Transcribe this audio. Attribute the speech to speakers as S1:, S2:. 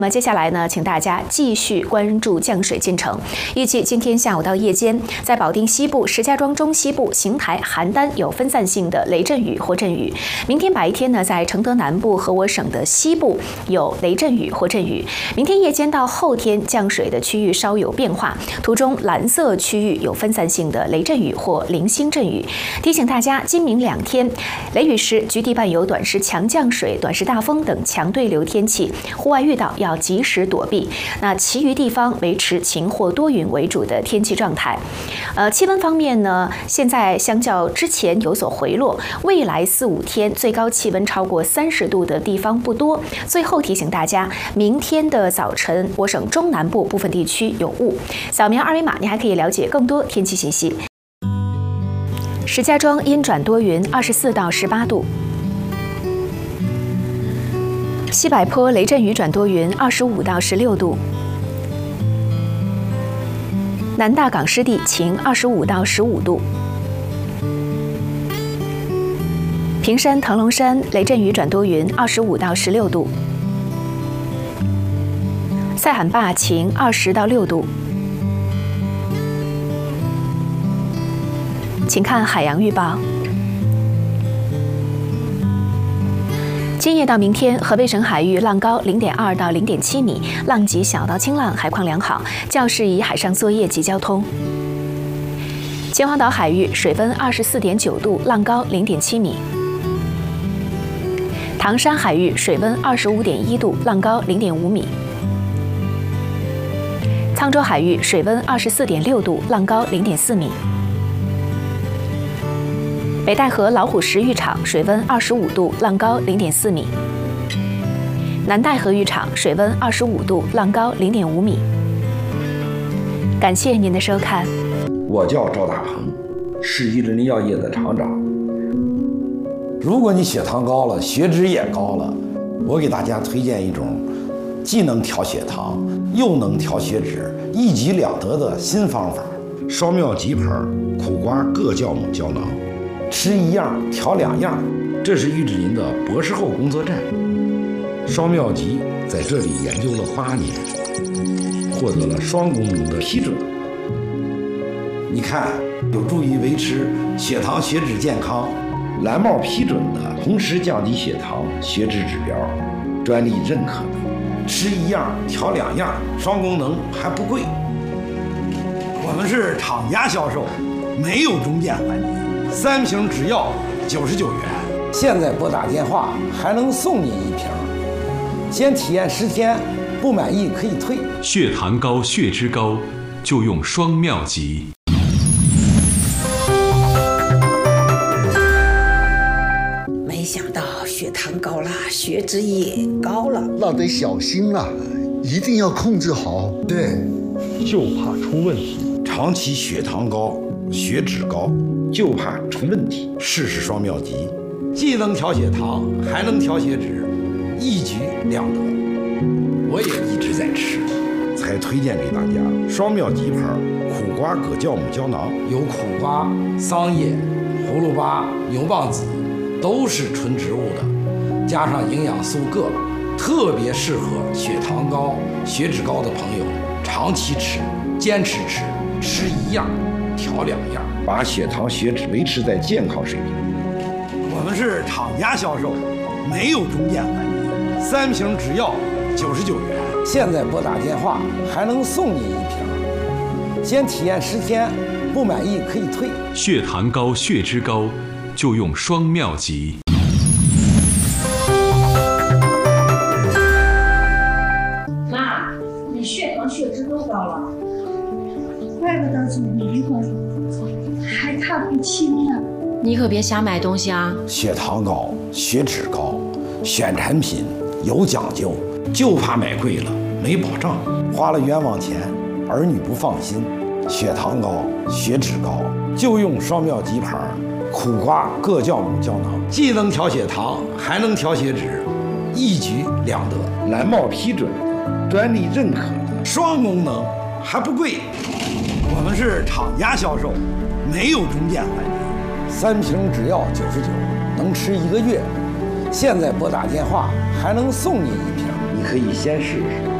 S1: 那么接下来呢，请大家继续关注降水进程。预计今天下午到夜间，在保定西部、石家庄中西部、邢台、邯郸有分散性的雷阵雨或阵雨。明天白天呢，在承德南部和我省的西部有雷阵雨或阵雨。明天夜间到后天，降水的区域稍有变化，途中蓝色区域有分散性的雷阵雨或零星阵雨。提醒大家，今明2天，雷雨时局地伴有短时强降水、短时大风等强对流天气，户外遇到要及时躲避。那其余地方维持晴或多云为主的天气状态。气温方面呢，现在相较之前有所回落，未来4、5天最高气温超过30度的地方不多。最后提醒大家，明天的早晨，我省中南部部分地区有雾。扫描2维码，你还可以了解更多天气信息。石家庄阴转多云，24到18度。西柏坡雷阵雨转多云，25到16度。南大港湿地晴，25到15度。平山腾龙山雷阵雨转多云，25到16度。塞罕坝晴，20到6度。请看海洋预报。今夜到明天，河北省海域浪高0.2到0.7米，浪级小到轻浪，海况良好，较适宜海上作业及交通。秦皇岛海域水温24.9度，浪高0.7米。唐山海域水温25.1度，浪高0.5米。沧州海域水温24.6度，浪高0.4米。北戴河老虎石浴场水温25度，浪高0.4米。南戴河浴场水温25度，浪高0.5米。感谢您的收看。
S2: 我叫赵大鹏，是一人药业的厂长。如果你血糖高了，血脂也高了，我给大家推荐一种既能调血糖又能调血脂，一举两得的新方法——双妙吉牌苦瓜各酵母胶囊。吃一样调2样，这是玉志林的博士后工作站。双妙吉在这里研究了8年，获得了双功能的批准。你看，有助于维持血糖血脂健康，蓝帽批准的，同时降低血糖血脂指标，专利认可的。吃一样调2样，双功能还不贵。我们是厂家销售，没有中间环节。3瓶只要99元，现在拨打电话还能送你1瓶，先体验10天，不满意可以退。
S3: 血糖高、血脂高，就用双妙吉。
S4: 没想到血糖高了，血脂也高了，
S5: 那得小心了，一定要控制好。
S2: 对，
S6: 就怕出问题。
S2: 长期血糖高、血脂高，就怕出问题。试试双妙吉，既能调血糖，还能调血脂，一举两得。我也一直在吃，才推荐给大家双妙吉牌苦瓜葛酵母胶囊。有苦瓜、桑叶、葫芦巴、牛蒡子，都是纯植物的，加上营养素铬，特别适合血糖高、血脂高的朋友长期吃，坚持吃，吃一样调2样，把血糖血脂维持在健康水平。我们是厂家销售，没有中间环节，3瓶只要99元，现在拨打电话还能送你1瓶，先体验10天，不满意可以退。
S3: 血糖高、血脂高，就用双妙吉。
S7: 妈，你血糖血脂都高了，
S8: 怪不得总迷糊，还看不清呢。
S7: 你可别瞎买东西啊！
S2: 血糖高、血脂高，选产品有讲究，就怕买贵了没保障，花了冤枉钱，儿女不放心。血糖高、血脂高，就用双妙吉牌苦瓜各酵母胶囊，既能调血糖，还能调血脂，一举两得。蓝帽批准的，专利认可的，双功能还不贵。我们是厂家销售，没有中间环节，3瓶只要99，能吃1个月。现在拨打电话还能送你1瓶， 你可以先试试。